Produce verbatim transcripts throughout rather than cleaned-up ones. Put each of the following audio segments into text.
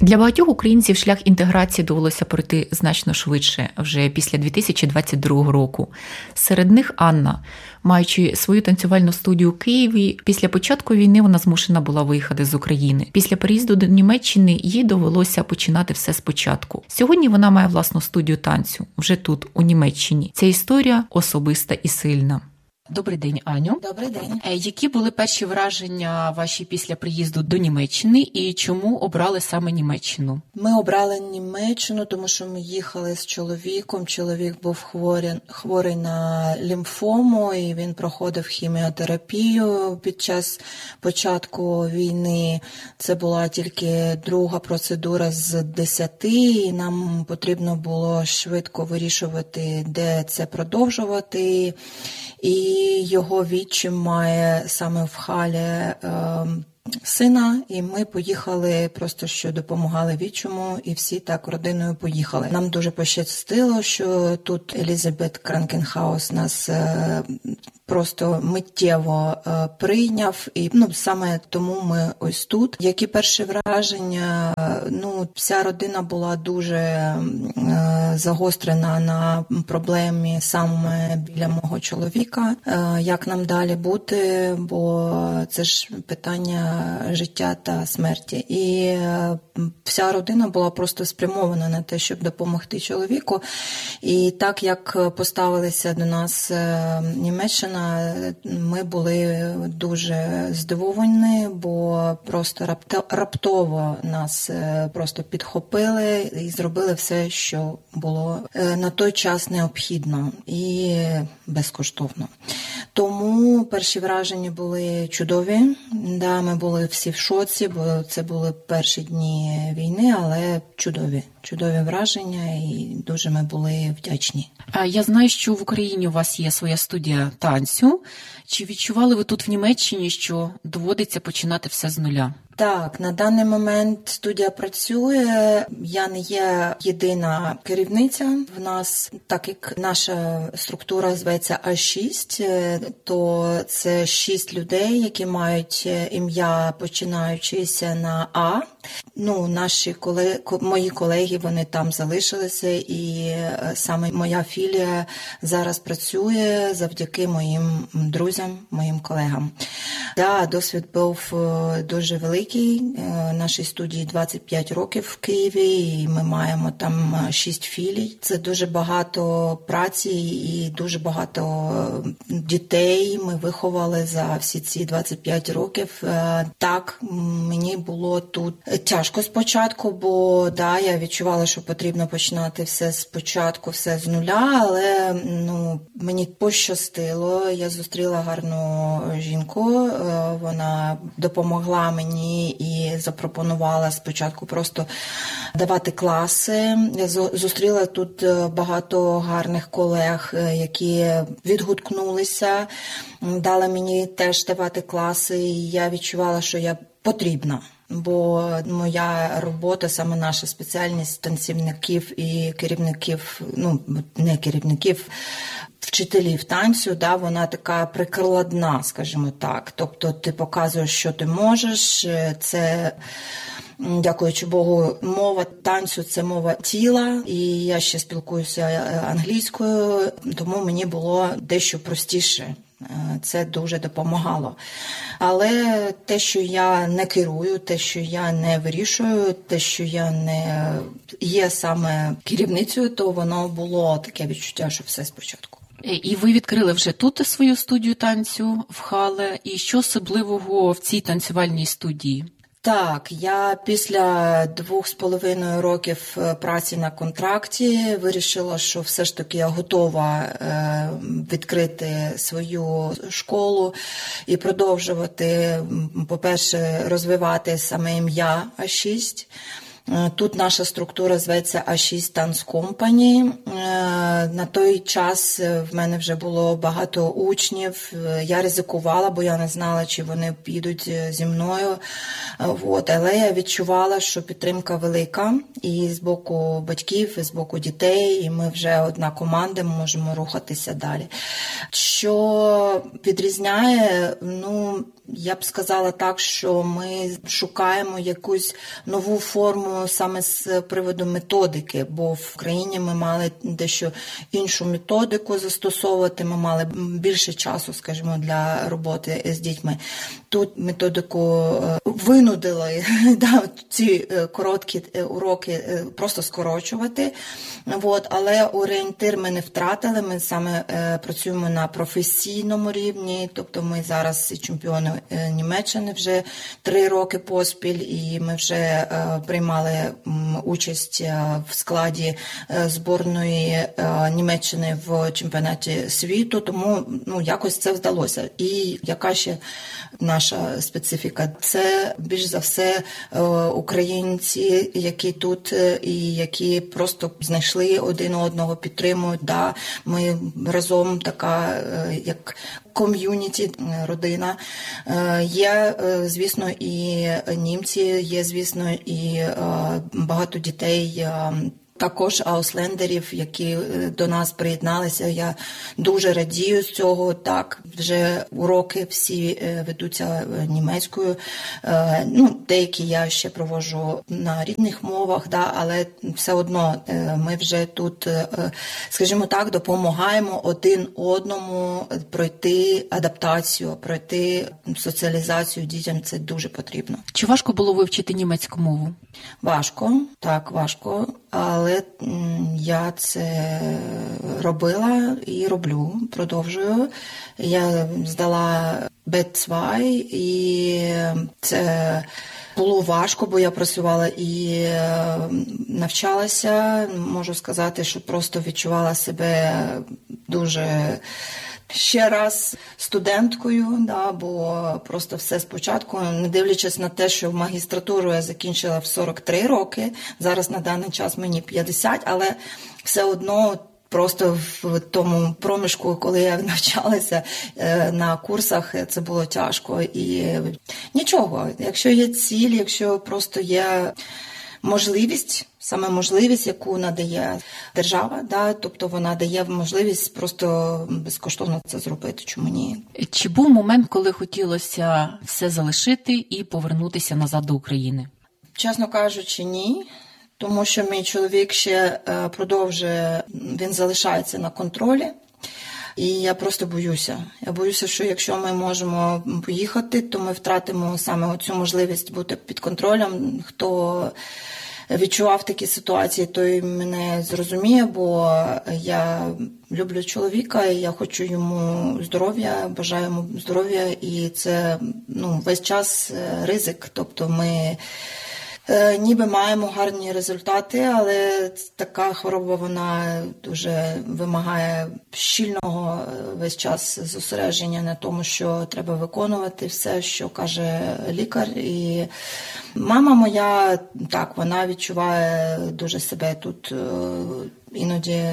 Для багатьох українців шлях інтеграції довелося пройти значно швидше, вже після дві тисячі двадцять другого року. Серед них Анна. Маючи свою танцювальну студію у Києві, після початку війни вона змушена була виїхати з України. Після переїзду до Німеччини їй довелося починати все спочатку. Сьогодні вона має власну студію танцю, вже тут, у Німеччині. Ця історія особиста і сильна. Добрий день, Аню. Добрий день. Які були перші враження ваші після приїзду до Німеччини і чому обрали саме Німеччину? Ми обрали Німеччину, тому що ми їхали з чоловіком. Чоловік був хворий, хворий на лімфому, і він проходив хіміотерапію під час початку війни. Це була тільки друга процедура з десяти, і нам потрібно було швидко вирішувати, де це продовжувати. І його відчим має саме в Халі е, сина, і ми поїхали просто, що допомагали відчиму, і всі так родиною поїхали. Нам дуже пощастило, що тут Елізабет Кранкенхаус нас е, просто миттєво е, прийняв, і ну саме тому ми ось тут. Які перші враження? Ну, вся родина була дуже е, загострена на проблемі саме біля мого чоловіка. Е, як нам далі бути, бо це ж питання життя та смерті. І е, вся родина була просто спрямована на те, щоб допомогти чоловіку. І так, як поставилися до нас е, Німеччина, ми були дуже здивовані, бо просто раптово нас просто підхопили і зробили все, що було на той час необхідно і безкоштовно. Тому перші враження були чудові. Да, ми були всі в шоці, бо це були перші дні війни, але чудові. Чудові враження, і дуже ми були вдячні. Я знаю, що в Україні у вас є своя студія танцю. Чи відчували ви тут в Німеччині, що доводиться починати все з нуля? Так, на даний момент студія працює. Я не є єдина керівниця. В нас, так як наша структура зветься А шість, то це шість людей, які мають ім'я, починаючися на А. Ну, наші колеги, мої колеги, вони там залишилися, і саме моя філія зараз працює завдяки моїм друзям, моїм колегам. Да, досвід був дуже великий. Нашій студії двадцять п'ять років в Києві, і ми маємо там шість філій. Це дуже багато праці і дуже багато дітей ми виховали за всі ці двадцять п'ять років. Так, мені було тут тяжко спочатку, бо да, я відчувала, що потрібно починати все спочатку, все з нуля, але ну, мені пощастило. Я зустріла гарну жінку, вона допомогла мені і запропонувала спочатку просто давати класи. Я зустріла тут багато гарних колег, які відгукнулися, дали мені теж давати класи, і я відчувала, що я потрібна. Бо моя робота, саме наша спеціальність танцівників і керівників, ну, не керівників, вчителів танцю, да, вона така прикладна, скажімо так. Тобто ти показуєш, що ти можеш, це, дякуючи Богу, мова танцю – це мова тіла, і я ще спілкуюся англійською, тому мені було дещо простіше. Це дуже допомагало. Але те, що я не керую, те, що я не вирішую, те, що я не є саме керівницею, то воно було таке відчуття, що все спочатку. І ви відкрили вже тут свою студію танцю в Хале. І що особливого в цій танцювальній студії? Так, я після двох з половиною років праці на контракті вирішила, що все ж таки я готова відкрити свою школу і продовжувати, по-перше, розвивати саме ім'я А шість. Тут наша структура зветься А шість Dance Company. На той час в мене вже було багато учнів. Я ризикувала, бо я не знала, чи вони підуть зі мною. От. Але я відчувала, що підтримка велика і з боку батьків, і з боку дітей, і ми вже одна команда, можемо рухатися далі. Що відрізняє, ну, я б сказала так, що ми шукаємо якусь нову форму цьому саме з приводу методики, бо в Україні ми мали дещо іншу методику застосовувати, ми мали більше часу, скажімо, для роботи з дітьми. Тут методику винудили да, ці короткі уроки просто скорочувати, от, але орієнтир ми не втратили, ми саме працюємо на професійному рівні, тобто ми зараз чемпіони Німеччини вже три роки поспіль, і ми вже приймали участь в складі зборної Німеччини в чемпіонаті світу, тому ну, якось це вдалося. І яка ще наша специфіка? Це більш за все українці, які тут і які просто знайшли один одного, підтримують. Да, ми разом така, як ком'юніті, родина. Є, звісно, і німці, є, звісно, і багато дітей, також ауслендерів, які до нас приєдналися. Я дуже радію з цього. Так, вже уроки всі ведуться німецькою. Ну, деякі я ще проводжу на рідних мовах, да, але все одно ми вже тут, скажімо так, допомагаємо один одному пройти адаптацію, пройти соціалізацію дітям. Це дуже потрібно. Чи важко було вивчити німецьку мову? Важко, так, важко. Але я це робила і роблю, продовжую. Я здала бе два, і це було важко, бо я працювала і навчалася. Можу сказати, що просто відчувала себе дуже... ще раз студенткою, да, бо просто все спочатку, не дивлячись на те, що в магістратуру я закінчила в сорок три роки, зараз на даний час мені п'ятдесят, але все одно просто в тому проміжку, коли я навчалася на курсах, це було тяжко. І нічого, якщо є ціль, якщо просто є можливість, саме можливість, яку надає держава, да, тобто вона дає можливість просто безкоштовно це зробити, чому ні. Чи був момент, коли хотілося все залишити і повернутися назад до України? Чесно кажучи, ні. Тому що мій чоловік ще продовжує, він залишається на контролі. І я просто боюся. Я боюся, що якщо ми можемо поїхати, то ми втратимо саме цю можливість бути під контролем. Хто відчував такі ситуації, той мене зрозуміє, бо я люблю чоловіка, і я хочу йому здоров'я, бажаю йому здоров'я, і це ну, весь час ризик. Тобто ми ніби маємо гарні результати, але така хвороба, вона дуже вимагає щільного весь час зосередження на тому, що треба виконувати все, що каже лікар. І мама моя, так, вона відчуває дуже себе тут іноді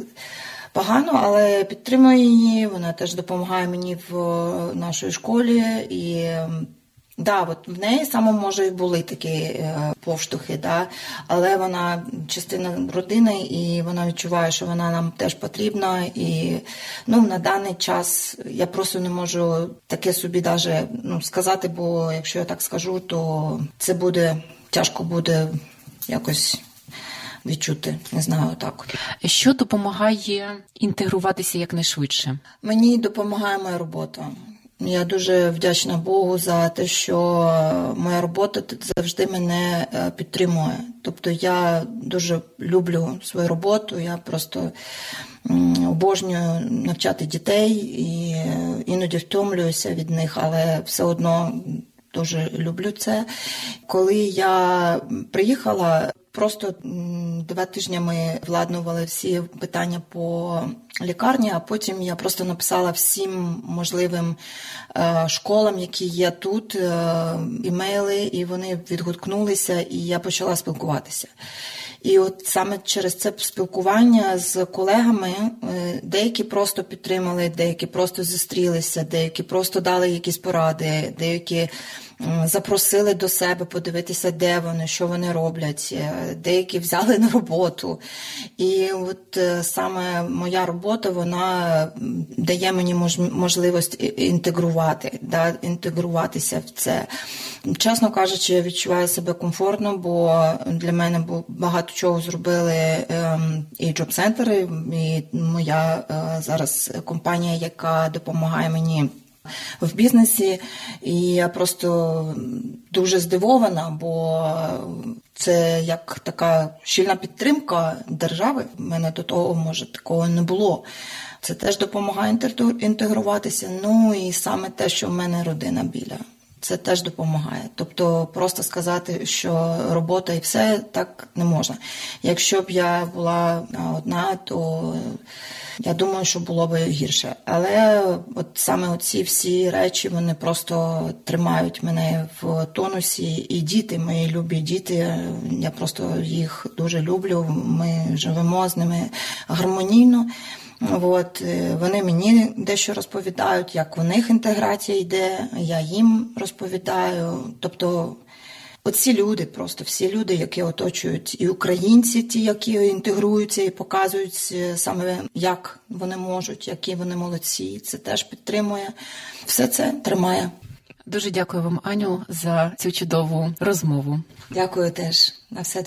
погано, але підтримує її, вона теж допомагає мені в нашій школі. І да, от в неї саме, може, і були такі е, повштовхи, да, але вона частина родини, і вона відчуває, що вона нам теж потрібна. І ну, на даний час я просто не можу таке собі даже, ну, сказати, бо якщо я так скажу, то це буде, тяжко буде якось відчути, не знаю, так. Що допомагає інтегруватися якнайшвидше? Мені допомагає моя робота. Я дуже вдячна Богу за те, що моя робота завжди мене підтримує. Тобто я дуже люблю свою роботу, я просто обожнюю навчати дітей і іноді втомлююся від них, але все одно дуже люблю це. Коли я приїхала, просто два тижні ми владнували всі питання по лікарні, а потім я просто написала всім можливим школам, які є тут, імейли, і вони відгукнулися, і я почала спілкуватися. І от саме через це спілкування з колегами деякі просто підтримали, деякі просто зустрілися, деякі просто дали якісь поради, деякі запросили до себе подивитися, де вони, що вони роблять. Деякі взяли на роботу. І от саме моя робота, вона дає мені можливість інтегрувати, да, інтегруватися в це. Чесно кажучи, я відчуваю себе комфортно, бо для мене багато чого зробили і джоб-центри, і моя зараз компанія, яка допомагає мені в бізнесі, і я просто дуже здивована, бо це як така щільна підтримка держави. У мене до того, може, такого не було. Це теж допомагає інтегруватися. Ну і саме те, що в мене родина біля. Це теж допомагає. Тобто просто сказати, що робота і все, так не можна. Якщо б я була одна, то я думаю, що було б гірше. Але от саме оці всі речі, вони просто тримають мене в тонусі. І діти, мої любі діти, я просто їх дуже люблю. Ми живемо з ними гармонійно. От, вони мені дещо розповідають, як у них інтеграція йде, я їм розповідаю. Тобто оці люди, просто всі люди, які оточують, і українці, ті, які інтегруються і показують саме, як вони можуть, які вони молодці, це теж підтримує. Все це тримає. Дуже дякую вам, Аню, за цю чудову розмову. Дякую теж. На все добре.